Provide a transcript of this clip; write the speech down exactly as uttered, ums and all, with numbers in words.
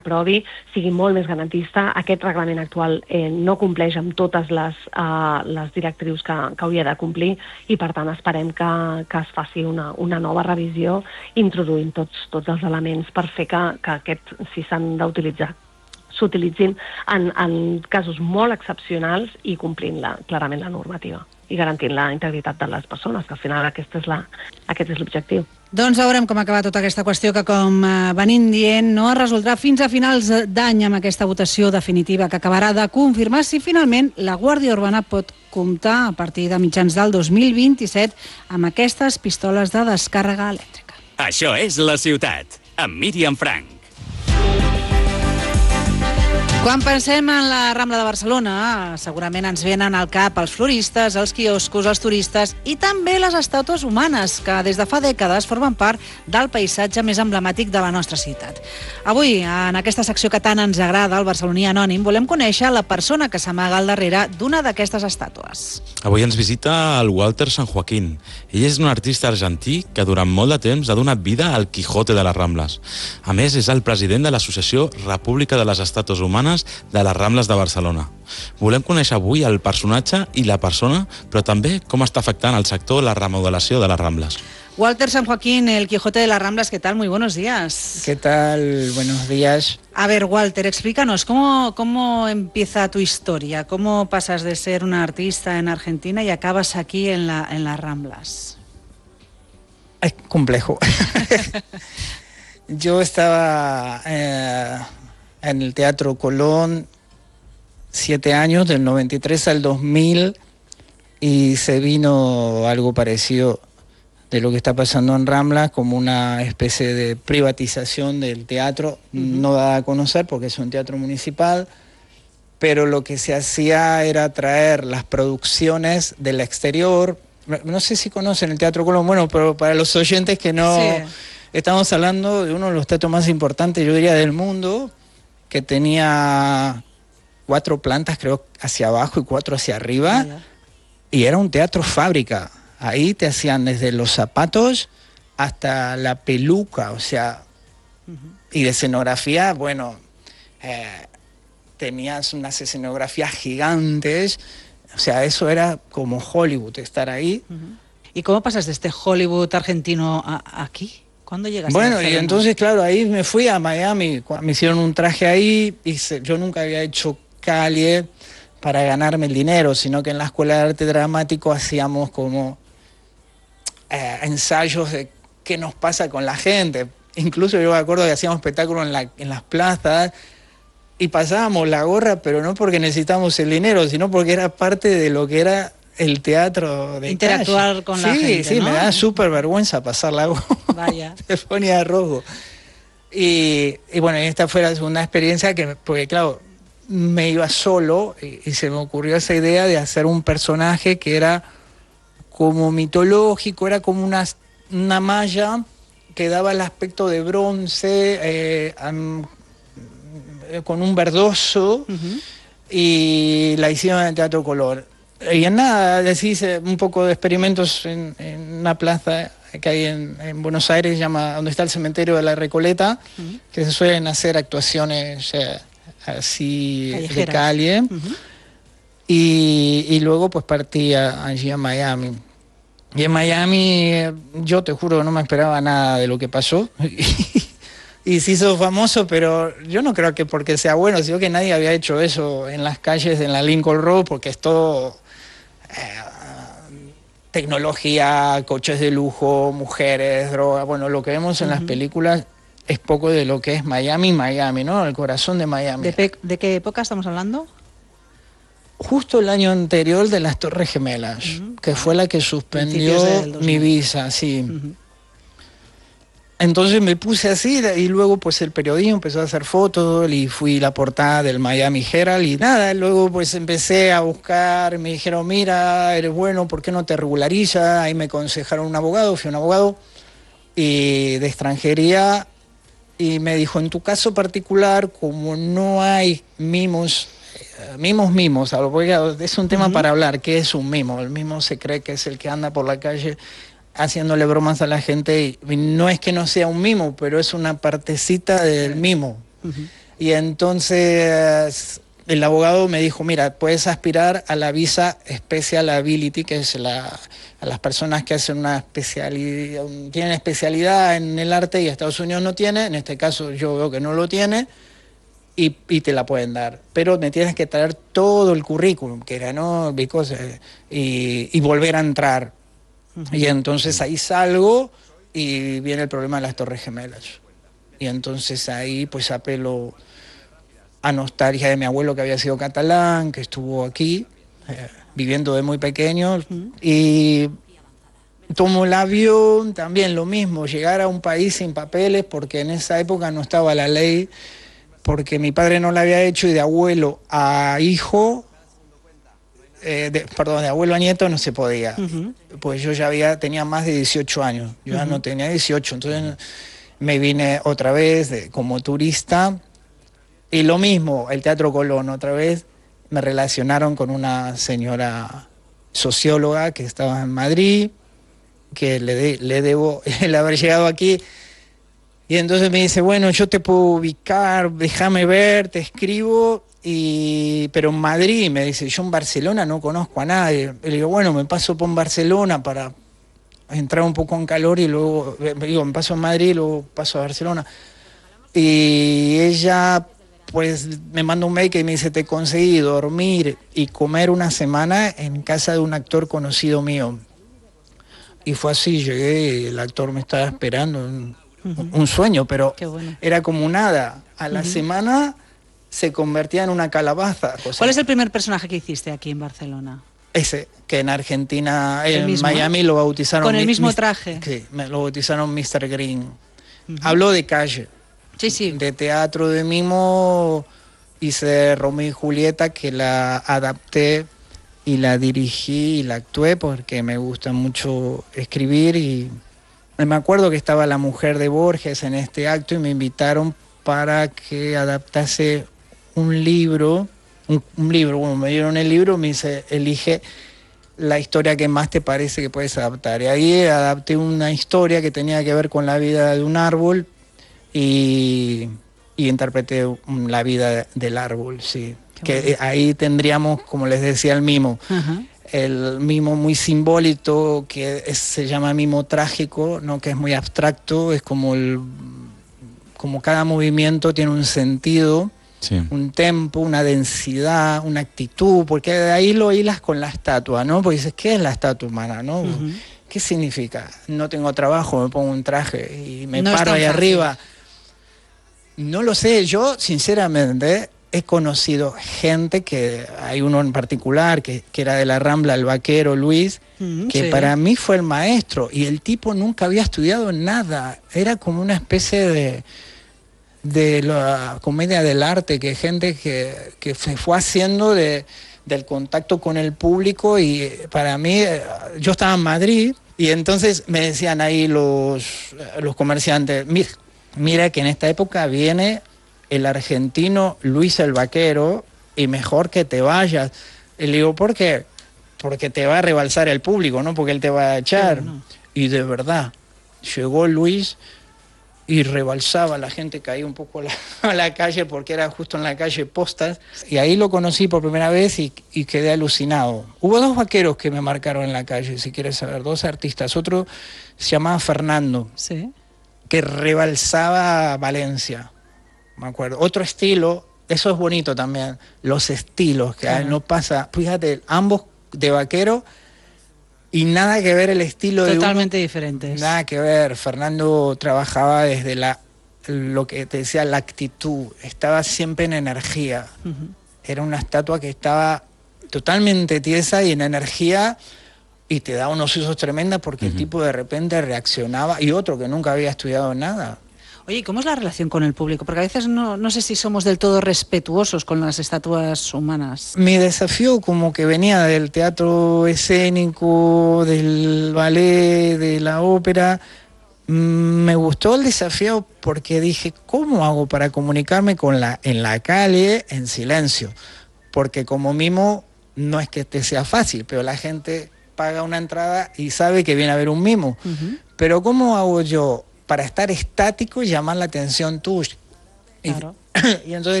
provi sigui molt més garantista. Aquest reglament actual eh, no compleix amb totes les, uh, les directrius que, que hauria de complir i, per tant, esperem que, que es faci una, una nova revisió introduint tots, tots els elements per fer que, que aquest, si s'han d'utilitzar, s'utilitzin en, en casos molt excepcionals i complint la, clarament la normativa i garantint la integritat de les persones, que al final aquesta és la, aquest és l'objectiu. Doncs veurem com acaba tota aquesta qüestió que, com venim dient, no es resoldrà fins a finals d'any amb aquesta votació definitiva que acabarà de confirmar si finalment la Guàrdia Urbana pot comptar a partir de mitjans del dos mil vint-i-set amb aquestes pistoles de descàrrega elèctrica. Això és La Ciutat, amb Míriam Frank. Quan pensem en la Rambla de Barcelona, segurament ens venen al cap els floristes, els quioscos, els turistes i també les estàtues humanes, que des de fa dècades formen part del paisatge més emblemàtic de la nostra ciutat. Avui, en aquesta secció que tant ens agrada, el barceloní anònim, volem conèixer la persona que s'amaga al darrere d'una d'aquestes estàtues. Avui ens visita el Walter San Joaquín. Ell és un artista argentí que durant molt de temps ha donat vida al Quijote de les Rambles. A més, és el president de l'associació República de les Estàtues Humanes de les Rambles de Barcelona. Volem conèixer avui el personatge i la persona, però també com està afectant al sector la remodelació de les Rambles. Walter San Joaquín, el Quijote de las Ramblas, ¿qué tal? Muy buenos días. ¿Qué tal? Buenos días. A ver, Walter, explícanos, ¿cómo, cómo empieza tu historia? ¿Cómo pasas de ser una artista en Argentina y acabas aquí en, la, en las Ramblas? Es complejo. Yo estaba eh, en el Teatro Colón siete años, del noventa y tres al dos mil, y se vino algo parecido de lo que está pasando en Ramblas, como una especie de privatización del teatro, uh-huh. no dada a conocer porque es un teatro municipal, pero lo que se hacía era traer las producciones del exterior. No sé si conocen el Teatro Colón, bueno, pero para los oyentes que no... Sí. Estamos hablando de uno de los teatros más importantes, yo diría, del mundo, que tenía cuatro plantas, creo, hacia abajo y cuatro hacia arriba, ah, y era un teatro fábrica. Ahí te hacían desde los zapatos hasta la peluca, o sea, uh-huh. y de escenografía, bueno, eh, tenías unas escenografías gigantes, o sea, eso era como Hollywood, estar ahí. Uh-huh. ¿Y cómo pasas de este Hollywood argentino a aquí? ¿Cuándo llegaste? Bueno, y entonces, claro, ahí me fui a Miami, me hicieron un traje ahí, y se, yo nunca había hecho calle para ganarme el dinero, sino que en la Escuela de Arte Dramático hacíamos como eh, ensayos de qué nos pasa con la gente. Incluso yo me acuerdo que hacíamos espectáculos en, la, en las plazas y pasábamos la gorra, pero no porque necesitábamos el dinero, sino porque era parte de lo que era el teatro de interactuar calle. Con sí, la gente, sí, ¿no? me da súper vergüenza pasar la gorra. Vaya. Se ponía rojo. Y, y bueno, esta fue la segunda experiencia, que porque claro, me iba solo y, y se me ocurrió esa idea de hacer un personaje que era como mitológico, era como una, una malla que daba el aspecto de bronce, eh, um, con un verdoso, uh-huh. y la hicieron en el Teatro Colón. Y en nada, les hice un poco de experimentos en, en una plaza que hay en, en Buenos Aires, llama, donde está el cementerio de la Recoleta, uh-huh. que se suelen hacer actuaciones eh, así callejeras. De calle. Uh-huh. y, y luego pues partí a, allí a Miami. Y en Miami yo te juro no me esperaba nada de lo que pasó. Y se hizo famoso, pero yo no creo que porque sea bueno, sino que nadie había hecho eso en las calles, en la Lincoln Road, porque es todo eh, tecnología, coches de lujo, mujeres, droga. Bueno, lo que vemos en uh-huh. las películas es poco de lo que es Miami, Miami, ¿no? El corazón de Miami. ¿De, pe- de qué época estamos hablando? Justo el año anterior de las Torres Gemelas, uh-huh. que fue la que suspendió mi visa, sí. Uh-huh. Entonces me puse así y luego pues el periodismo empezó a hacer fotos y fui la portada del Miami Herald y nada, luego pues empecé a buscar, me dijeron, mira, eres bueno, ¿por qué no te regularizas? Ahí me aconsejaron un abogado, fui un abogado y de extranjería y me dijo, en tu caso particular, como no hay mimos, eh, mimos, mimos, es un tema uh-huh. para hablar, ¿qué es un mimo? El mimo se cree que es el que anda por la calle haciéndole bromas a la gente y no es que no sea un mimo, pero es una partecita del mimo. Uh-huh. Y entonces el abogado me dijo, mira, puedes aspirar a la visa Special Ability, que es la, a las personas que hacen una especialidad, tienen especialidad en el arte y Estados Unidos no tiene, en este caso yo veo que no lo tiene, y, y te la pueden dar. Pero me tienes que traer todo el currículum, que era, ¿no? Because, y, y volver a entrar. Uh-huh. Y entonces ahí salgo y viene el problema de las Torres Gemelas. Y entonces ahí pues apelo a nostalgia de mi abuelo que había sido catalán, que estuvo aquí, eh, viviendo de muy pequeño, uh-huh. y tomo el avión, también lo mismo, llegar a un país sin papeles, porque en esa época no estaba la ley, porque mi padre no la había hecho, y de abuelo a hijo, eh, de, perdón, de abuelo a nieto no se podía, uh-huh. pues yo ya había, tenía más de dieciocho años, yo uh-huh. ya no tenía dieciocho, entonces me vine otra vez de, como turista. Y lo mismo, el Teatro Colón, otra vez me relacionaron con una señora socióloga que estaba en Madrid, que le, de, le debo el haber llegado aquí. Y entonces me dice, bueno, yo te puedo ubicar, déjame ver, te escribo, y pero en Madrid, me dice, yo en Barcelona no conozco a nadie. Le digo, bueno, me paso por Barcelona para entrar un poco en calor y luego, me digo, me paso en Madrid y luego paso a Barcelona. Y ella pues me manda un mail que me dice, te conseguí dormir y comer una semana en casa de un actor conocido mío. Y fue así, llegué y el actor me estaba esperando, un, uh-huh. un sueño, pero bueno. Era como nada. A la uh-huh. semana se convertía en una calabaza. O sea, ¿cuál es el primer personaje que hiciste aquí en Barcelona? Ese, que en Argentina, en mismo, Miami ¿eh? Lo bautizaron... ¿Con el mi, mismo mi, traje? Sí, me lo bautizaron mister Green. Uh-huh. Habló de calle. Sí, sí. De teatro de mimo hice Romeo y Julieta, que la adapté y la dirigí y la actué porque me gusta mucho escribir, y me acuerdo que estaba la mujer de Borges en este acto y me invitaron para que adaptase un libro, un, un libro, bueno, me dieron el libro, me dice, elige la historia que más te parece que puedes adaptar. Y ahí adapté una historia que tenía que ver con la vida de un árbol, Y, y interpreté la vida del árbol, sí. Qué que bueno. Ahí tendríamos, como les decía, el mimo. Uh-huh. El mimo muy simbólico, que es, se llama mimo trágico, ¿no? Que es muy abstracto, es como, el, como cada movimiento tiene un sentido, sí. un tempo, una densidad, una actitud, porque de ahí lo hilas con la estatua, ¿no? Porque dices, ¿qué es la estatua humana, no? Uh-huh. ¿Qué significa? No tengo trabajo, me pongo un traje y me no paro ahí fácil. Arriba. No lo sé, yo sinceramente he conocido gente, que hay uno en particular que, que era de la Rambla, el vaquero Luis, mm, que sí. para mí fue el maestro, y el tipo nunca había estudiado nada, era como una especie de, de la comedia del arte, que gente que, que se fue haciendo de, del contacto con el público, y para mí, yo estaba en Madrid, y entonces me decían ahí los, los comerciantes, mira, Mira que en esta época viene el argentino Luis el Vaquero y mejor que te vayas. Y le digo, ¿por qué? Porque te va a rebalsar el público, ¿no? Porque él te va a echar. Sí, no. Y de verdad, llegó Luis y rebalsaba, la gente caía un poco a la, a la calle, porque era justo en la calle Postas. Y ahí lo conocí por primera vez y, y quedé alucinado. Hubo dos vaqueros que me marcaron en la calle, si quieres saber, dos artistas. Otro se llamaba Fernando. Sí. Que rebalsaba Valencia, me acuerdo. Otro estilo, eso es bonito también, los estilos, que claro. no pasa, fíjate, ambos de vaquero y nada que ver el estilo de totalmente diferentes. Nada que ver, Fernando trabajaba desde la, lo que te decía, la actitud, estaba siempre en energía. Uh-huh. Era una estatua que estaba totalmente tiesa y en energía, y te da unos usos tremendos porque uh-huh. el tipo de repente reaccionaba, y otro que nunca había estudiado nada. Oye, ¿cómo es la relación con el público? Porque a veces no, no sé si somos del todo respetuosos con las estatuas humanas. Mi desafío como que venía del teatro escénico, del ballet, de la ópera. Me gustó el desafío porque dije, ¿cómo hago para comunicarme con la, en la calle en silencio? Porque como mimo no es que te sea fácil, pero la gente paga una entrada y sabe que viene a ver un mimo. Uh-huh. Pero ¿cómo hago yo para estar estático y llamar la atención tuya? Claro. y entonces